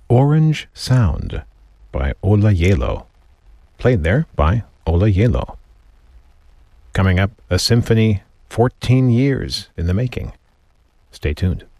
Orange Sound by Ola Yelo, played there by Ola Yelo. Coming up, a symphony 14 years in the making. Stay tuned.